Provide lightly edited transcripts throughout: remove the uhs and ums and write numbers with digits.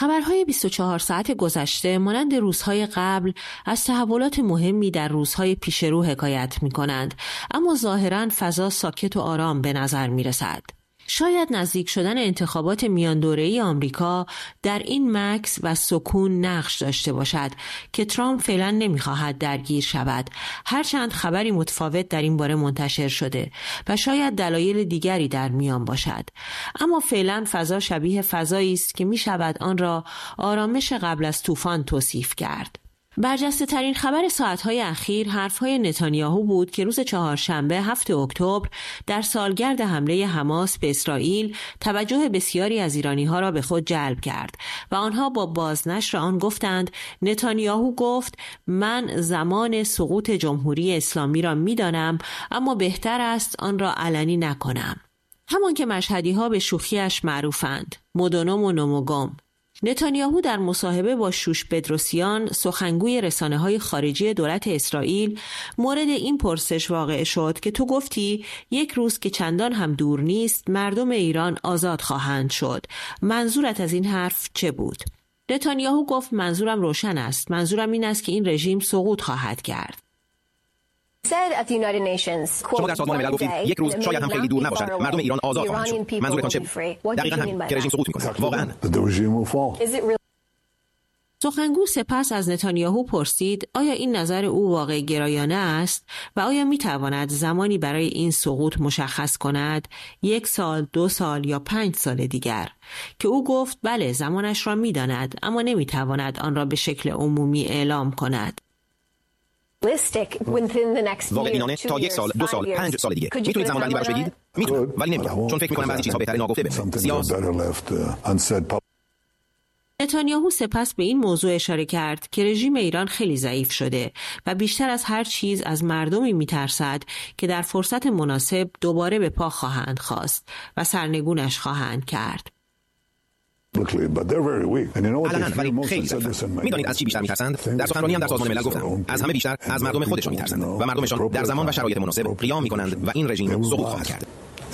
خبرهای 24 ساعت گذشته مانند روزهای قبل از تحولات مهمی در روزهای پیش رو حکایت می کنند، اما ظاهراً فضا ساکت و آرام به نظر می رسد. شاید نزدیک شدن انتخابات میان دوره‌ای آمریکا در این مکث و سکون نقش داشته باشد که ترامپ فعلا نمی‌خواهد درگیر شود، هرچند خبری متفاوت در این باره منتشر شده و شاید دلایل دیگری در میان باشد. اما فعلا فضا شبیه فضایی است که می‌شود آن را آرامش قبل از طوفان توصیف کرد. برجسته ترین خبر ساعتهای اخیر حرفهای نتانیاهو بود که روز چهارشنبه 7 اکتبر در سالگرد حمله حماس به اسرائیل توجه بسیاری از ایرانی‌ها را به خود جلب کرد و آنها با بازنشر آن گفتند نتانیاهو گفت من زمان سقوط جمهوری اسلامی را می‌دانم، اما بهتر است آن را علنی نکنم. همان که مشهدی‌ها به شوخیش معروفند، مدونم و نموگم. نتانیاهو در مصاحبه با شوش بدروسیان سخنگوی رسانه‌های خارجی دولت اسرائیل مورد این پرسش واقع شد که تو گفتی یک روز که چندان هم دور نیست مردم ایران آزاد خواهند شد. منظورت از این حرف چه بود؟ نتانیاهو گفت منظورم روشن است. منظورم این است که این رژیم سقوط خواهد کرد. شما در سازمان ملل گفتید یک روز شاید هم خیلی دور نباشد مردم ایران آزاد خواهند شد. منظورتان چه بود؟ دقیقاً همین که رژیم سقوط می‌کند. واقعاً سخنگو سپس از نتانیاهو پرسید آیا این نظر او واقع گرایانه است و آیا می‌تواند زمانی برای این سقوط مشخص کند، 1 سال، 2 سال یا 5 سال دیگر؟ که او گفت بله زمانش را می‌داند اما نمی‌تواند آن را به شکل عمومی اعلام کند. واقع‌بینانه تا 1 سال، 2 سال، 5 سال دیگه میتونید زمان بندی براش بگید؟ میتونم ولی نمیگم چون فکر می‌کنم بعضی چیزها بهتره ناگفته بمونه. نتانیاهو سپس به این موضوع اشاره کرد که رژیم ایران خیلی ضعیف شده و بیشتر از هر چیز از مردمی میترسد که در فرصت مناسب دوباره به پا خواهند خواست و سرنگونش خواهند کرد. علنا ولی خیلی ضعیفند. میدانید از چی بیشتر میترسند؟ در سخنرانی هم در سازمان ملل گفتم از همه بیشتر از مردم خودشان میترسند و مردمشان در زمان و شرایط مناسب قیام میکنند و این رژیم سقوط خواهد کرد.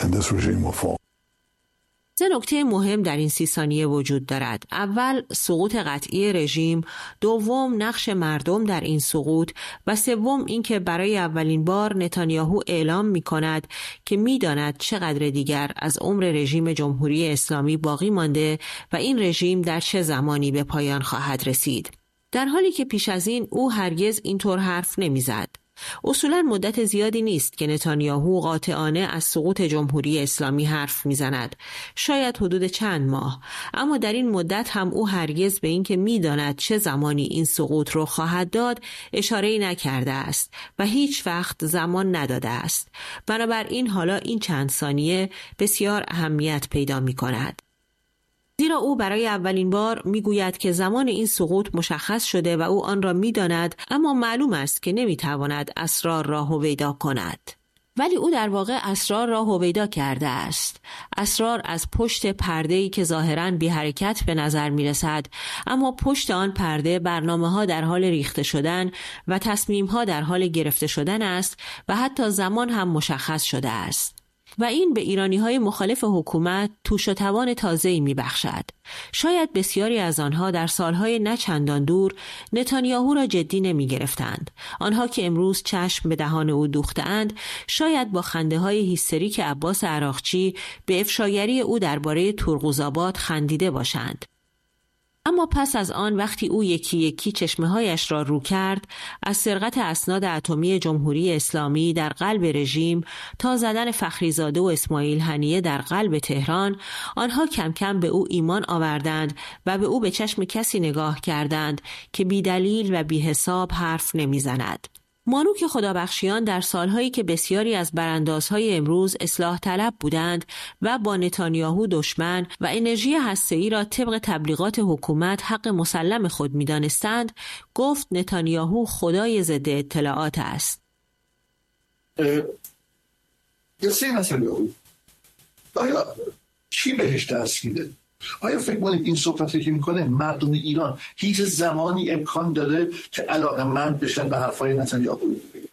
3 نکته مهم در این 30 ثانیه وجود دارد. اول، سقوط قطعی رژیم، دوم، نقش مردم در این سقوط و سوم اینکه برای اولین بار نتانیاهو اعلام می‌کند که می‌داند چقدر دیگر از عمر رژیم جمهوری اسلامی باقی مانده و این رژیم در چه زمانی به پایان خواهد رسید. در حالی که پیش از این او هرگز اینطور حرف نمی‌زد. اصولاً مدت زیادی نیست که نتانیاهو قاطعانه از سقوط جمهوری اسلامی حرف میزند، شاید حدود چند ماه، اما در این مدت هم او هرگز به این که میداند چه زمانی این سقوط رو خواهد داد اشاره‌ای نکرده است و هیچ وقت زمان نداده است. بنابراین حالا این چند ثانیه بسیار اهمیت پیدا می‌کند. زیرا او برای اولین بار میگوید که زمان این سقوط مشخص شده و او آن را میداند، اما معلوم است که نمیتواند اسرار را هویدا کند. ولی او در واقع اسرار را هویدا کرده است. اسرار از پشت پرده‌ای که ظاهراً بی حرکت به نظر میرسد، اما پشت آن پرده برنامه‌ها در حال ریخته شدن و تصمیم‌ها در حال گرفته شدن است و حتی زمان هم مشخص شده است. و این به ایرانی‌های مخالف حکومت توش و توان تازه‌ای می‌بخشد. شاید بسیاری از آنها در سالهای نه چندان دور نتانیاهو را جدی نمی‌گرفتند. آنها که امروز چشم به دهان او دوخته‌اند، شاید با خنده‌های هیستریک عباس عراقچی به افشاگری او درباره تورغوزآباد خندیده باشند. اما پس از آن وقتی او یکی یکی چشمه‌هایش را رو کرد، از سرقت اسناد اتمی جمهوری اسلامی در قلب رژیم تا زدن فخریزاده و اسماعیل هنیه در قلب تهران، آنها کم کم به او ایمان آوردند و به او به چشم کسی نگاه کردند که بی دلیل و بی حساب حرف نمی‌زند. مانوک خدابخشیان در سالهایی که بسیاری از براندازهای امروز اصلاح طلب بودند و با نتانیاهو دشمن و انرژی هسته‌ای را طبق تبلیغات حکومت حق مسلم خود می‌دانستند، گفت نتانیاهو خدای ضد اطلاعات است. آیا چی بهش دست میده؟ آیا فکر کنید این صحبتی که میکنه مردم ایران هیچ زمانی امکان داره که علاقه‌مند بشن به حرفای نتانیاهو؟